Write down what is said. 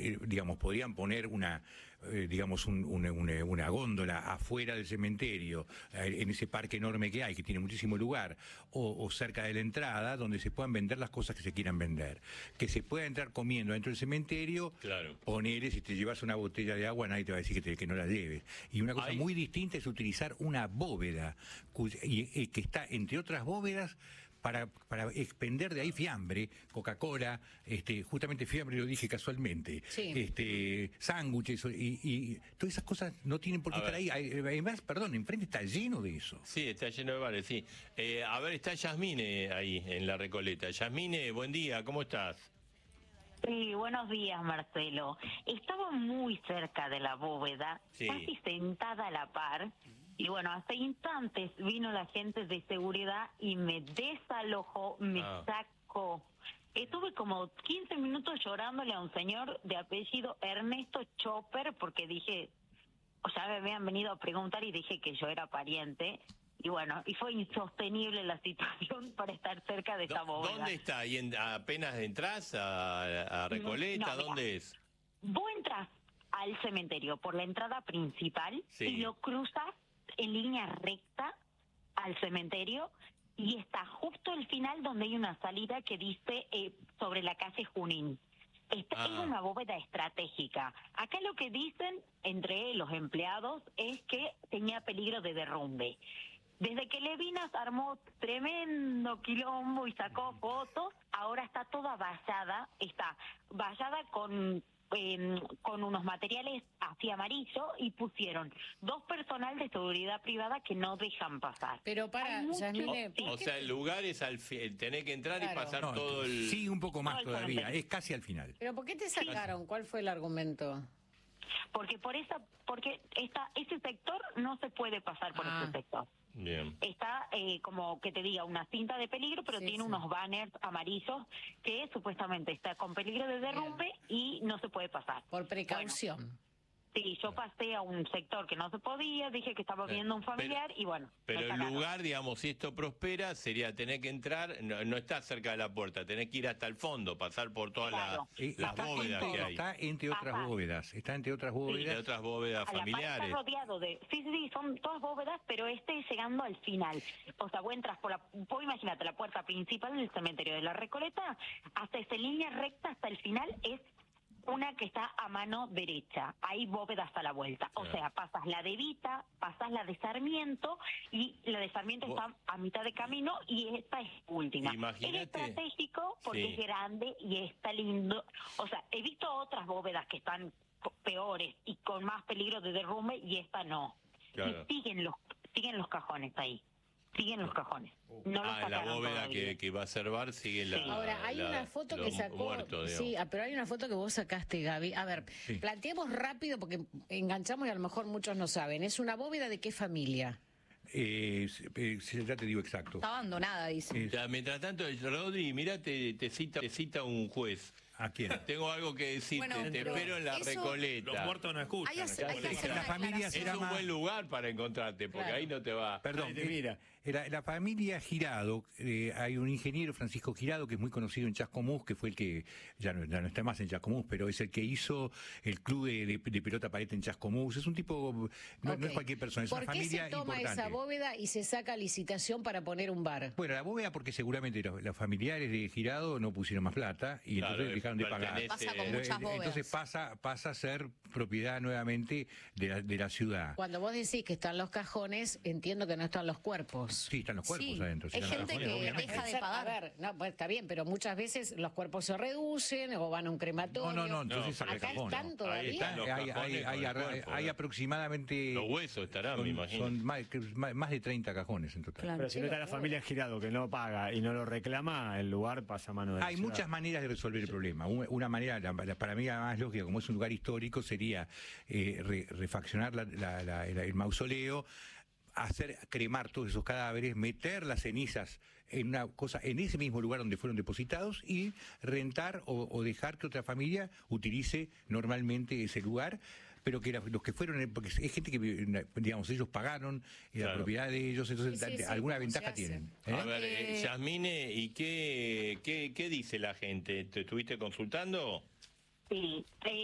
digamos, podrían poner una góndola afuera del cementerio, en ese parque enorme que hay, que tiene muchísimo lugar, o cerca de la entrada, donde se puedan vender las cosas que se quieran vender. Que se pueda entrar comiendo dentro del cementerio, claro. ponele, si te llevas una botella de agua, nadie te va a decir que no la lleves. Y una cosa muy distinta es utilizar una bóveda, que está entre otras bóvedas, para expender de ahí fiambre, Coca-Cola, justamente fiambre lo dije casualmente, sándwiches y todas esas cosas no tienen por qué estar ahí. Además, perdón, enfrente está lleno de eso. Sí, está lleno de bares, sí. A ver, está Yasmine ahí en la Recoleta. Yasmine, buen día, ¿cómo estás? Sí, buenos días, Marcelo. Estaba muy cerca de la bóveda, casi sentada a la par. Y bueno, hace instantes vino la gente de seguridad y me desalojó, me sacó. Estuve como 15 minutos llorándole a un señor de apellido Ernesto Chopper porque dije, o sea, me habían venido a preguntar y dije que yo era pariente. Y bueno, y fue insostenible la situación para estar cerca de esa bóveda. ¿Dónde está? ¿Apenas entras a Recoleta? ¿Dónde es? Vos entras al cementerio por la entrada principal y lo cruzas en línea recta al cementerio y está justo al final donde hay una salida que dice sobre la calle Junín. Es una bóveda estratégica. Acá lo que dicen entre los empleados es que tenía peligro de derrumbe. Desde que Levinas armó tremendo quilombo y sacó fotos, ahora está toda vallada, con unos materiales así amarillo y pusieron 2 personal de seguridad privada que no dejan pasar. Pero Yasmine, o sea, el lugar es tenés que entrar y pasar todo el... Sí, un poco más todavía, es casi al final. ¿Pero por qué te sacaron? ¿Cuál fue el argumento? Porque ese sector no se puede pasar por ese sector. Bien. Está como que te diga una cinta de peligro, pero tiene unos banners amarillos que supuestamente está con peligro de derrumbe y no se puede pasar. Por precaución. Bueno, sí, yo pasé a un sector que no se podía, dije que estaba viendo un familiar y bueno. Pero el lugar, digamos, si esto prospera, sería tener que entrar, no está cerca de la puerta, tenés que ir hasta el fondo, pasar por todas las bóvedas que hay. Está entre otras bóvedas, entre otras bóvedas familiares. Está rodeado de... Sí, son todas bóvedas, pero llegando al final. O sea, vos entras vos imagínate, la puerta principal del cementerio de la Recoleta, hasta esa línea recta, hasta el final, es una que está a mano derecha, hay bóvedas a la vuelta, o sea, pasas la de Vita, pasas la de Sarmiento y la de Sarmiento está a mitad de camino y esta es última. Imagínate. Es estratégico porque es grande y está lindo, o sea, he visto otras bóvedas que están peores y con más peligro de derrumbe y esta no. Claro. Y siguen los cajones ahí. Siguen los cajones. No los la bóveda que va a ser bar sigue la... Ahora, hay una foto que sacó... Muertos, pero hay una foto que vos sacaste, Gaby. A ver, planteemos rápido porque enganchamos y a lo mejor muchos no saben. ¿Es una bóveda de qué familia? Ya te digo exacto. Está abandonada, dice. Mientras tanto, Rodri, mira, te cita un juez. ¿A quién? Tengo algo que decirte, Bueno, te espero en la Recoleta. Los muertos no escuchan. La familia es un buen lugar para encontrarte, porque ahí no te va... Perdón, mira, la familia Girado, hay un ingeniero, Francisco Girado, que es muy conocido en Chascomús, que fue el que, ya no está más en Chascomús, pero es el que hizo el club de pelota paleta en Chascomús. Es un tipo, no es cualquier persona, es una familia importante. ¿Por qué se toma esa bóveda y se saca licitación para poner un bar? Bueno, la bóveda porque seguramente los familiares de Girado no pusieron más plata y entonces dejaron de pagar. Pasa con muchas bóvedas. Entonces pasa a ser propiedad nuevamente de la ciudad. Cuando vos decís que están los cajones, entiendo que no están los cuerpos. Sí, están los cuerpos adentro. Hay gente que deja de pagar. A ver, pues está bien, pero muchas veces los cuerpos se reducen o van a un crematorio. No, entonces acá están todavía. Hay aproximadamente... Los huesos estarán, me imagino. Son más de 30 cajones en total. Claro, pero si no está la familia Girado que no paga y no lo reclama, el lugar pasa a mano de la ciudad. Muchas maneras de resolver el problema. Una manera, para mí la más lógica, como es un lugar histórico, sería refaccionar el mausoleo, cremar todos esos cadáveres, meter las cenizas en ese mismo lugar donde fueron depositados y rentar o dejar que otra familia utilice normalmente ese lugar, pero que los que fueron, porque es gente que, digamos, ellos pagaron la propiedad de ellos, entonces alguna ventaja tienen. A ver, Yasmine, ¿y qué dice la gente? ¿Te estuviste consultando? Sí,